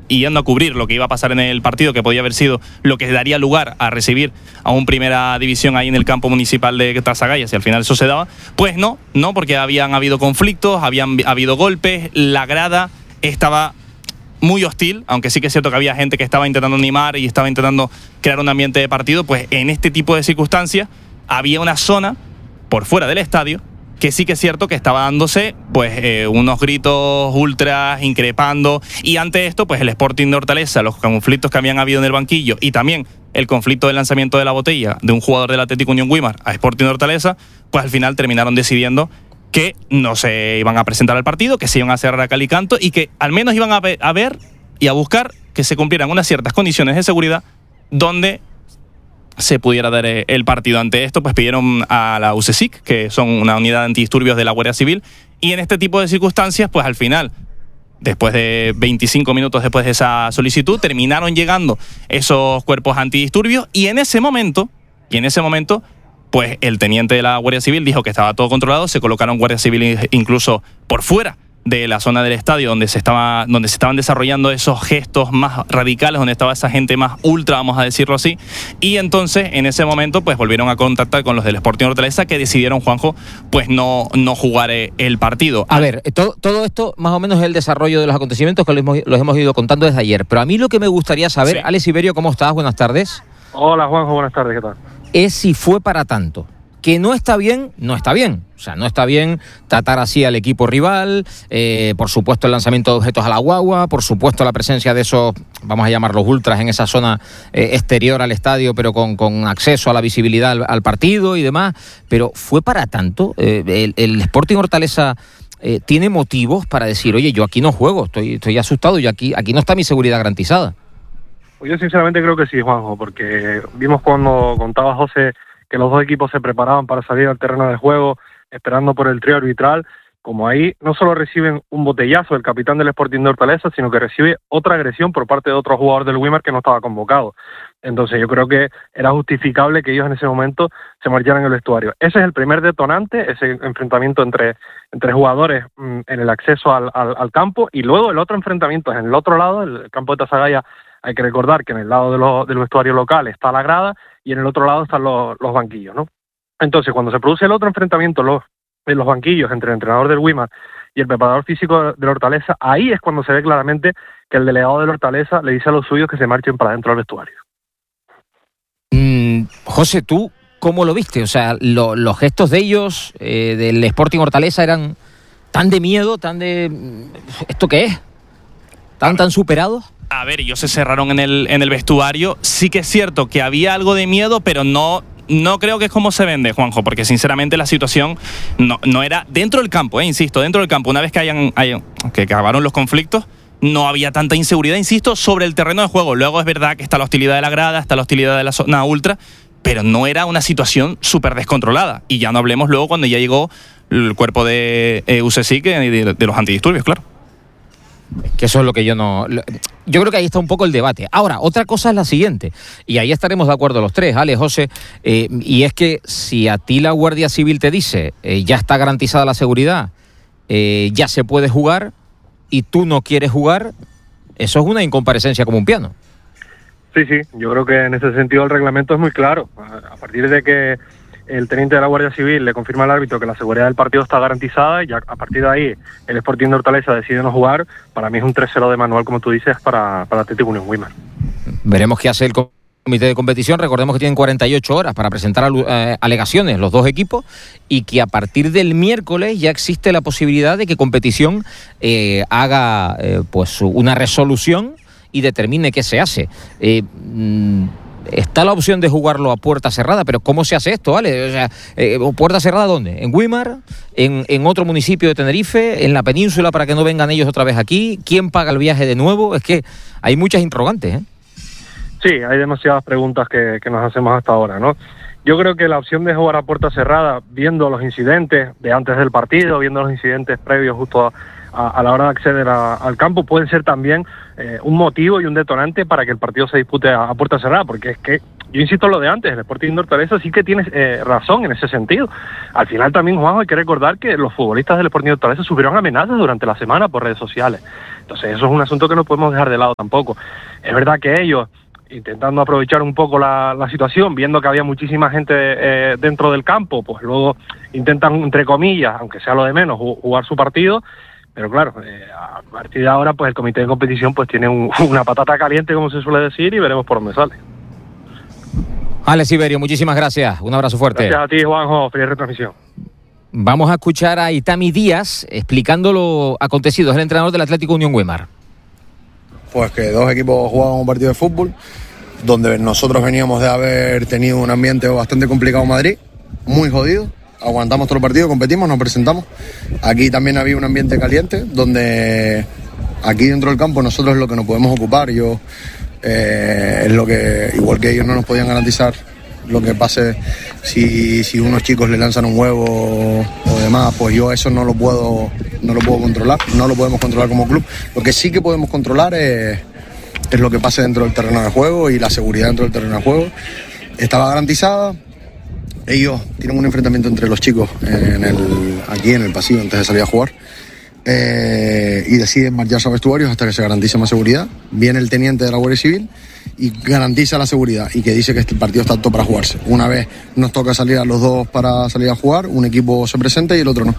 yendo a cubrir lo que iba a pasar en el partido, que podía haber sido lo que daría lugar a recibir a un primera división ahí en el campo municipal de Tasagaya, si al final eso se daba, pues no, porque habían habido conflictos, habían habido golpes, la grada estaba muy hostil, aunque sí que es cierto que había gente que estaba intentando animar y estaba intentando crear un ambiente de partido. Pues en este tipo de circunstancias había una zona por fuera del estadio que sí que es cierto que estaba dándose pues unos gritos ultras, increpando, y ante esto pues el Sporting de Hortaleza, los conflictos que habían habido en el banquillo y también el conflicto del lanzamiento de la botella de un jugador del Athletic Union Güímar a Sporting de Hortaleza, pues al final terminaron decidiendo que no se iban a presentar al partido, que se iban a cerrar a cal y canto y que al menos iban a ver y a buscar que se cumplieran unas ciertas condiciones de seguridad donde se pudiera dar el partido. Ante esto, pues pidieron a la UCSIC, que son una unidad de antidisturbios de la Guardia Civil, y en este tipo de circunstancias, pues al final, después de 25 minutos después de esa solicitud, terminaron llegando esos cuerpos antidisturbios, y en ese momento, pues el teniente de la Guardia Civil dijo que estaba todo controlado. Se colocaron guardias civiles incluso por fuera de la zona del estadio donde se estaban desarrollando esos gestos más radicales, donde estaba esa gente más ultra, vamos a decirlo así. Y entonces, en ese momento, pues volvieron a contactar con los del Sporting Hortaleza, que decidieron, Juanjo, pues no jugar el partido. A ver, todo esto más o menos es el desarrollo de los acontecimientos que los hemos ido contando desde ayer. Pero a mí lo que me gustaría saber, sí. Alex Iberio, ¿cómo estás? Buenas tardes. Hola, Juanjo, buenas tardes, ¿qué tal? Es si fue para tanto. Que no está bien, no está bien. O sea, no está bien tratar así al equipo rival, por supuesto el lanzamiento de objetos a la guagua, por supuesto la presencia de esos, vamos a llamarlos ultras, en esa zona exterior al estadio, pero con acceso a la visibilidad al partido y demás. Pero ¿fue para tanto? El Sporting Hortaleza tiene motivos para decir, oye, yo aquí no juego, estoy asustado, yo aquí no está mi seguridad garantizada. Pues yo sinceramente creo que sí, Juanjo, porque vimos cuando contaba José que los dos equipos se preparaban para salir al terreno de juego, esperando por el trío arbitral, como ahí no solo reciben un botellazo del capitán del Sporting de Hortaleza, sino que recibe otra agresión por parte de otro jugador del Güímar que no estaba convocado. Entonces yo creo que era justificable que ellos en ese momento se marcharan en el vestuario. Ese es el primer detonante, ese enfrentamiento entre jugadores en el acceso al campo, y luego el otro enfrentamiento es en el otro lado, el campo de Tasagaya. Hay que recordar que en el lado del vestuario local está la grada y en el otro lado están los banquillos, ¿no? Entonces, cuando se produce el otro enfrentamiento en los banquillos entre el entrenador del Güímar y el preparador físico de Hortaleza, ahí es cuando se ve claramente que el delegado de Hortaleza le dice a los suyos que se marchen para dentro del vestuario. José, ¿tú cómo lo viste? O sea, los gestos de ellos, del Sporting Hortaleza, eran tan de miedo, tan de... ¿Esto qué es? ¿Tan superados? A ver, ellos se cerraron en el vestuario. Sí que es cierto que había algo de miedo, pero no creo que es como se vende, Juanjo, porque sinceramente la situación no era dentro del campo, insisto, dentro del campo. Una vez que acabaron los conflictos, no había tanta inseguridad, insisto, sobre el terreno de juego. Luego es verdad que está la hostilidad de la grada, está la hostilidad de la zona ultra, pero no era una situación súper descontrolada. Y ya no hablemos luego cuando ya llegó el cuerpo de UCSIC de los antidisturbios, claro. Que eso es lo que yo no... Yo creo que ahí está un poco el debate. Ahora, otra cosa es la siguiente, y ahí estaremos de acuerdo los tres, Ale, José, y es que si a ti la Guardia Civil te dice ya está garantizada la seguridad, ya se puede jugar, y tú no quieres jugar, eso es una incomparecencia como un piano. Sí, yo creo que en ese sentido el reglamento es muy claro. A partir de que el teniente de la Guardia Civil le confirma al árbitro que la seguridad del partido está garantizada, y ya a partir de ahí el Sporting de Hortaleza decide no jugar, para mí es un 3-0 de manual, como tú dices, para Athletic Union Güímar. Veremos qué hace el comité de competición. Recordemos que tienen 48 horas para presentar alegaciones los dos equipos, y que a partir del miércoles ya existe la posibilidad de que competición haga pues una resolución y determine qué se hace. Está la opción de jugarlo a puerta cerrada, pero ¿cómo se hace esto, vale? O sea, ¿puerta cerrada dónde? ¿En Güímar? ¿En otro municipio de Tenerife? ¿En la península para que no vengan ellos otra vez aquí? ¿Quién paga el viaje de nuevo? Es que hay muchas interrogantes, ¿eh? Sí, hay demasiadas preguntas que nos hacemos hasta ahora, ¿no? Yo creo que la opción de jugar a puerta cerrada, viendo los incidentes de antes del partido, viendo los incidentes previos justo a la hora de acceder al campo, puede ser también un motivo y un detonante para que el partido se dispute a puerta cerrada, porque es que yo insisto en lo de antes, el Sporting de Hortaleza sí que tiene razón en ese sentido. Al final también, Juanjo, hay que recordar que los futbolistas del Sporting de Hortaleza sufrieron amenazas durante la semana por redes sociales. Entonces eso es un asunto que no podemos dejar de lado tampoco. Es verdad que ellos, intentando aprovechar un poco la situación, viendo que había muchísima gente dentro del campo, pues luego intentan, entre comillas, aunque sea lo de menos, jugar su partido. Pero claro, a partir de ahora pues el comité de competición pues tiene una patata caliente, como se suele decir, y veremos por dónde sale. Alex Iberio, muchísimas gracias. Un abrazo fuerte. Gracias a ti, Juanjo. Feliz retransmisión. Vamos a escuchar a Itami Díaz explicando lo acontecido. Es el entrenador del Atlético Unión Güímar. Pues que dos equipos jugaban un partido de fútbol, donde nosotros veníamos de haber tenido un ambiente bastante complicado en Madrid, muy jodido. Aguantamos todo el partido, competimos, nos presentamos. Aquí también había un ambiente caliente, donde aquí dentro del campo nosotros es lo que nos podemos ocupar. Es lo que, igual que ellos no nos podían garantizar lo que pase si unos chicos le lanzan un huevo o demás, pues yo eso no lo puedo controlar, no lo podemos controlar como club. Lo que sí que podemos controlar es lo que pase dentro del terreno de juego, y la seguridad dentro del terreno de juego estaba garantizada. Ellos tienen un enfrentamiento entre los chicos aquí en el pasillo antes de salir a jugar, y deciden marcharse a vestuarios hasta que se garantice más seguridad. Viene el teniente de la Guardia Civil y garantiza la seguridad, y que dice que este partido está apto para jugarse. Una vez nos toca salir a los dos para salir a jugar, un equipo se presenta y el otro no.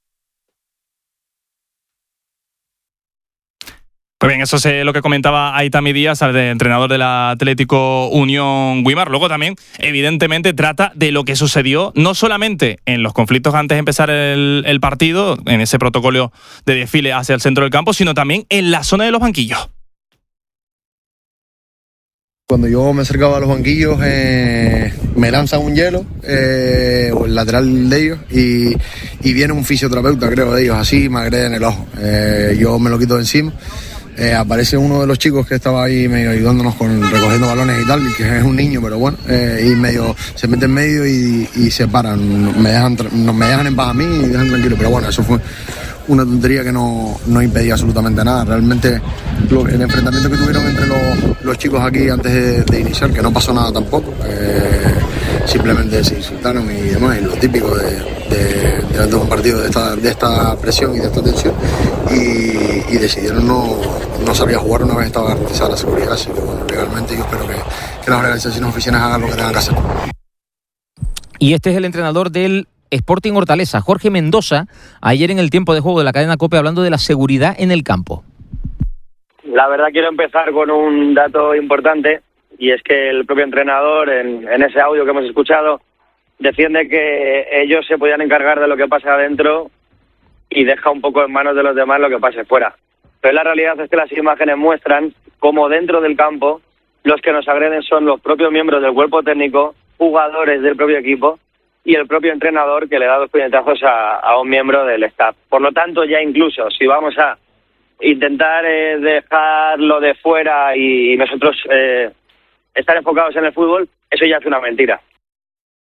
Pues bien, eso es lo que comentaba Aitami Díaz, el entrenador del Atlético Unión Güímar. Luego también, evidentemente, trata de lo que sucedió no solamente en los conflictos antes de empezar el partido, en ese protocolo de desfile hacia el centro del campo, sino también en la zona de los banquillos. Cuando yo me acercaba a los banquillos, me lanzan un hielo, o el lateral de ellos, y viene un fisioterapeuta, creo, de ellos, así, me agrede en el ojo. Yo me lo quito de encima. Aparece uno de los chicos que estaba ahí medio ayudándonos recogiendo balones y tal, que es un niño, pero bueno, y medio se mete en medio y se paran, me dejan en paz a mí y dejan tranquilo. Pero bueno, eso fue una tontería que no impedía absolutamente nada. Realmente el enfrentamiento que tuvieron entre los chicos aquí antes de iniciar, que no pasó nada tampoco, simplemente se insultaron y demás, y lo típico de un partido de esta presión y de esta tensión, y decidieron no salir a jugar una vez estaba garantizada la seguridad. Así que bueno, legalmente yo espero que las organizaciones oficiales hagan lo que tengan que hacer. Y este es el entrenador del Sporting Hortaleza, Jorge Mendoza, ayer en el tiempo de juego de la cadena COPE, hablando de la seguridad en el campo. La verdad quiero empezar con un dato importante, y es que el propio entrenador en ese audio que hemos escuchado defiende que ellos se podían encargar de lo que pasa adentro y deja un poco en manos de los demás lo que pase fuera. Pero la realidad es que las imágenes muestran cómo dentro del campo los que nos agreden son los propios miembros del cuerpo técnico, jugadores del propio equipo y el propio entrenador, que le da 2 puñetazos a un miembro del staff. Por lo tanto, ya incluso si vamos a intentar dejarlo de fuera y nosotros estar enfocados en el fútbol, eso ya es una mentira.